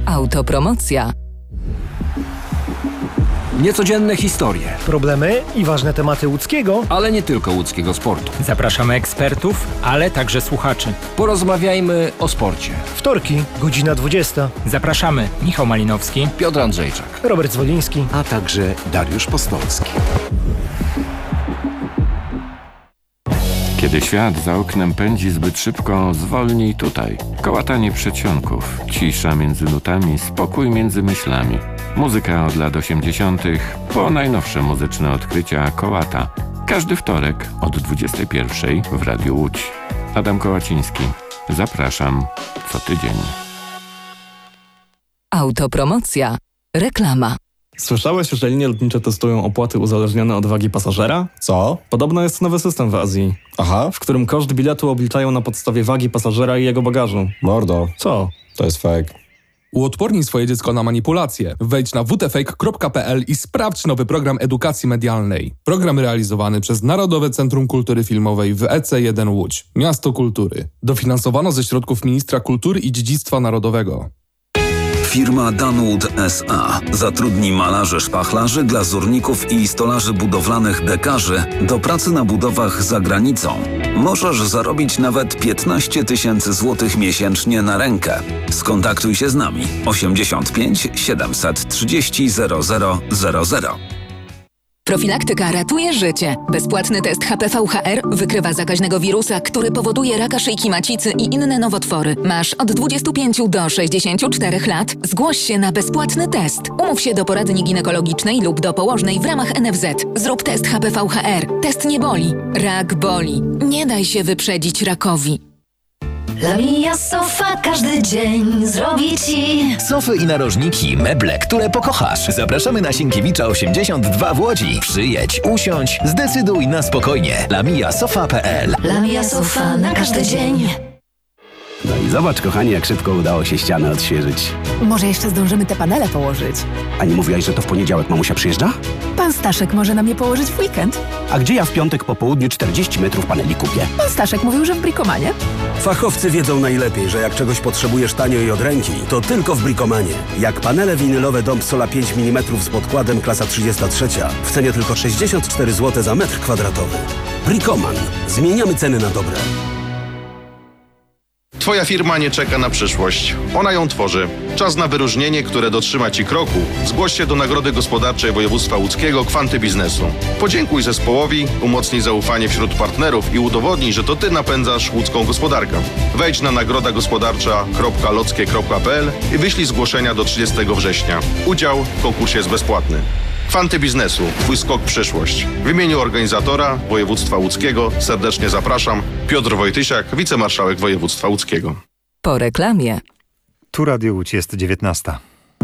Autopromocja. Niecodzienne historie, problemy i ważne tematy łódzkiego, ale nie tylko łódzkiego sportu. Zapraszamy ekspertów, ale także słuchaczy. Porozmawiajmy o sporcie. Wtorki, godzina 20. Zapraszamy Michał Malinowski, Piotr Andrzejczak, Robert Zwoliński, a także Dariusz Postolski. Kiedy świat za oknem pędzi zbyt szybko, zwolnij tutaj. Kołatanie przedsionków, cisza między nutami, spokój między myślami. Muzyka od lat 80. po najnowsze muzyczne odkrycia Kołata. Każdy wtorek od 21 w Radiu Łódź. Adam Kołaciński. Zapraszam co tydzień. Autopromocja. Reklama. Słyszałeś, że linie lotnicze testują opłaty uzależnione od wagi pasażera? Co? Podobno jest nowy system w Azji, Aha, w którym koszt biletu obliczają na podstawie wagi pasażera i jego bagażu. mordo, Co? to jest fake. Uodpornij swoje dziecko na manipulacje. Wejdź na wtfake.pl i sprawdź nowy program edukacji medialnej. Program realizowany przez Narodowe Centrum Kultury Filmowej w EC1 Łódź, Miasto Kultury. Dofinansowano ze środków Ministra Kultury i Dziedzictwa Narodowego. Firma Danwood S.A. zatrudni malarzy, szpachlarzy, glazurników i stolarzy budowlanych dekarzy do pracy na budowach za granicą. Możesz zarobić nawet 15 000 złotych miesięcznie na rękę. Skontaktuj się z nami 85 730 0000. Profilaktyka ratuje życie. Bezpłatny test HPV-HR wykrywa zakaźnego wirusa, który powoduje raka szyjki macicy i inne nowotwory. Masz od 25 do 64 lat? Zgłoś się na bezpłatny test. Umów się do poradni ginekologicznej lub do położnej w ramach NFZ. Zrób test HPV-HR. Test nie boli. Rak boli. Nie daj się wyprzedzić rakowi. Lamia Sofa każdy dzień zrobi Ci sofy i narożniki, meble, które pokochasz. Zapraszamy na Sienkiewicza 82 w Łodzi. Przyjedź, usiądź, zdecyduj na spokojnie. lamiasofa.pl. Lamia Sofa na każdy dzień. No i zobacz, kochani, jak szybko udało się ścianę odświeżyć. Może jeszcze zdążymy te panele położyć. A nie mówiłaś, że to w poniedziałek mamusia przyjeżdża? Pan Staszek może nam je położyć w weekend. A gdzie ja w piątek po południu 40 metrów paneli kupię? Pan Staszek mówił, że w Bricomanie. Fachowcy wiedzą najlepiej, że jak czegoś potrzebujesz tanio i od ręki, to tylko w Bricomanie. Jak panele winylowe Dom Sola 5 mm z podkładem klasa 33 w cenie tylko 64 zł za metr kwadratowy. Bricoman. Zmieniamy ceny na dobre. Twoja firma nie czeka na przyszłość. Ona ją tworzy. Czas na wyróżnienie, które dotrzyma Ci kroku. Zgłoś się do Nagrody Gospodarczej Województwa Łódzkiego Kwanty Biznesu. Podziękuj zespołowi, umocnij zaufanie wśród partnerów i udowodnij, że to Ty napędzasz łódzką gospodarkę. Wejdź na nagrodagospodarcza.lockie.pl i wyślij zgłoszenia do 30 września. Udział w konkursie jest bezpłatny. Kwanty Biznesu. Twój skok w przyszłość. W imieniu organizatora Województwa Łódzkiego serdecznie zapraszam. Piotr Wojtysiak, wicemarszałek Województwa Łódzkiego. Po reklamie. Tu Radio Łódź, jest 19.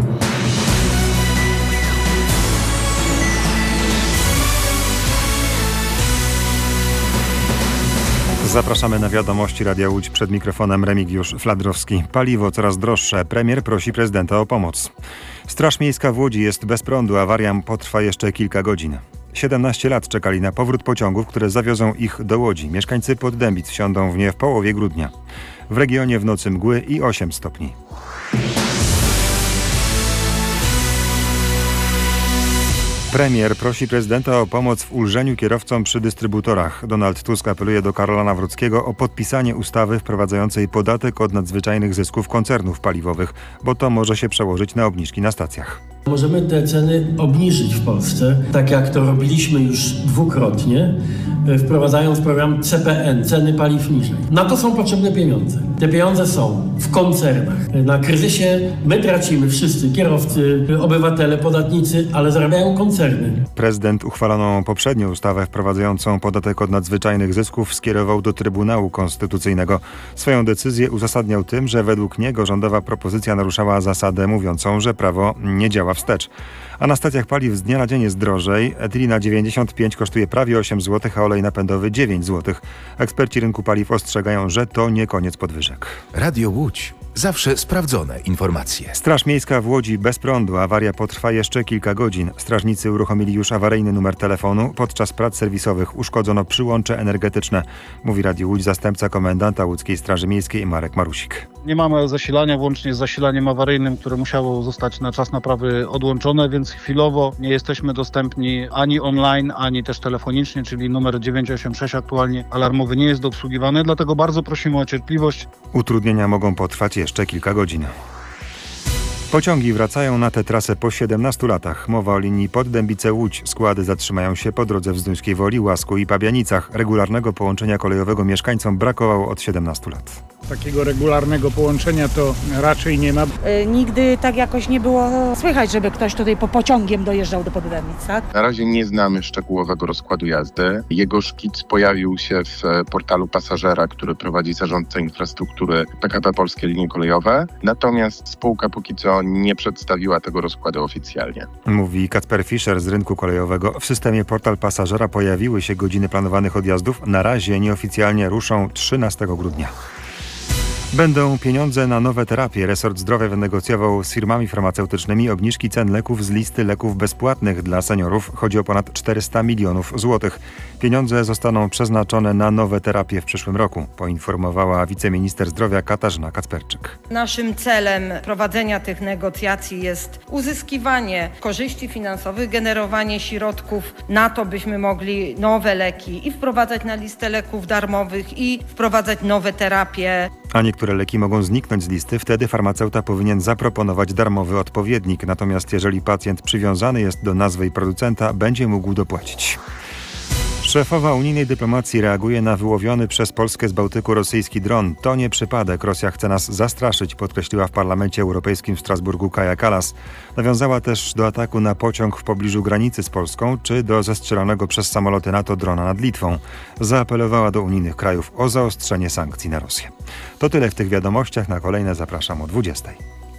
Zapraszamy na wiadomości Radia Łódź, przed mikrofonem Remigiusz Fladrowski. Paliwo coraz droższe. Premier prosi prezydenta o pomoc. Straż Miejska w Łodzi jest bez prądu. Awaria potrwa jeszcze kilka godzin. 17 lat czekali na powrót pociągów, które zawiozą ich do Łodzi. Mieszkańcy Poddębic wsiądą w nie w połowie grudnia. W regionie w nocy mgły i 8 stopni. Premier prosi prezydenta o pomoc w ulżeniu kierowcom przy dystrybutorach. Donald Tusk apeluje do Karola Nawrockiego o podpisanie ustawy wprowadzającej podatek od nadzwyczajnych zysków koncernów paliwowych, bo to może się przełożyć na obniżki na stacjach. Możemy te ceny obniżyć w Polsce, tak jak to robiliśmy już dwukrotnie, wprowadzając program CPN, ceny paliw niżej. Na to są potrzebne pieniądze. Te pieniądze są w koncernach. Na kryzysie my tracimy wszyscy, kierowcy, obywatele, podatnicy, ale zarabiają koncerny. Prezydent uchwaloną poprzednią ustawę wprowadzającą podatek od nadzwyczajnych zysków skierował do Trybunału Konstytucyjnego. Swoją decyzję uzasadniał tym, że według niego rządowa propozycja naruszała zasadę mówiącą, że prawo nie działa wstecz. A na stacjach paliw z dnia na dzień jest drożej. Etyliina 95 kosztuje prawie 8 zł, a olej napędowy 9 zł. Eksperci rynku paliw ostrzegają, że to nie koniec podwyżek. Radio Łódź. Zawsze sprawdzone informacje. Straż Miejska w Łodzi bez prądu. Awaria potrwa jeszcze kilka godzin. Strażnicy uruchomili już awaryjny numer telefonu. Podczas prac serwisowych uszkodzono przyłącze energetyczne. Mówi Radiu Łódź zastępca komendanta Łódzkiej Straży Miejskiej Marek Marusik. Nie mamy zasilania, włącznie z zasilaniem awaryjnym, które musiało zostać na czas naprawy odłączone, więc chwilowo nie jesteśmy dostępni ani online, ani też telefonicznie, czyli numer 986 aktualnie alarmowy nie jest obsługiwany, dlatego bardzo prosimy o cierpliwość. Utrudnienia mogą potrwać jeszcze kilka godzin. Pociągi wracają na tę trasę po 17 latach. Mowa o linii Poddębice-Łódź. Składy zatrzymają się po drodze w Zduńskiej Woli, Łasku i Pabianicach. Regularnego połączenia kolejowego mieszkańcom brakowało od 17 lat. Takiego regularnego połączenia to raczej nie ma. Nigdy tak jakoś nie było słychać, żeby ktoś tutaj pociągiem dojeżdżał do Poddębic, tak? Na razie nie znamy szczegółowego rozkładu jazdy. Jego szkic pojawił się w portalu Pasażera, który prowadzi zarządca infrastruktury PKP Polskie Linie Kolejowe. Natomiast spółka póki co nie przedstawiła tego rozkładu oficjalnie. Mówi Kacper Fischer z rynku kolejowego. W systemie Portal Pasażera pojawiły się godziny planowanych odjazdów. Na razie nieoficjalnie ruszą 13 grudnia. Będą pieniądze na nowe terapie. Resort Zdrowia wynegocjował z firmami farmaceutycznymi obniżki cen leków z listy leków bezpłatnych dla seniorów. Chodzi o ponad 400 milionów złotych. Pieniądze zostaną przeznaczone na nowe terapie w przyszłym roku, poinformowała wiceminister zdrowia Katarzyna Kacperczyk. Naszym celem prowadzenia tych negocjacji jest uzyskiwanie korzyści finansowych, generowanie środków na to, byśmy mogli nowe leki i wprowadzać na listę leków darmowych i wprowadzać nowe terapie. A niektóre leki mogą zniknąć z listy, wtedy farmaceuta powinien zaproponować darmowy odpowiednik. Natomiast jeżeli pacjent przywiązany jest do nazwy i producenta, będzie mógł dopłacić. Szefowa unijnej dyplomacji reaguje na wyłowiony przez Polskę z Bałtyku rosyjski dron. To nie przypadek. Rosja chce nas zastraszyć, podkreśliła w Parlamencie Europejskim w Strasburgu Kaja Kallas. Nawiązała też do ataku na pociąg w pobliżu granicy z Polską, czy do zestrzelonego przez samoloty NATO drona nad Litwą. Zaapelowała do unijnych krajów o zaostrzenie sankcji na Rosję. To tyle w tych wiadomościach. Na kolejne zapraszam o 20:00.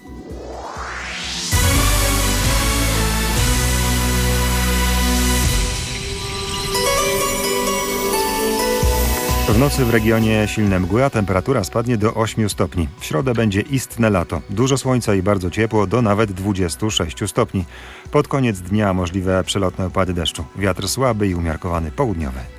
W nocy w regionie silne mgły, a temperatura spadnie do 8 stopni. W środę będzie istne lato. Dużo słońca i bardzo ciepło, do nawet 26 stopni. Pod koniec dnia możliwe przelotne opady deszczu. Wiatr słaby i umiarkowany południowy.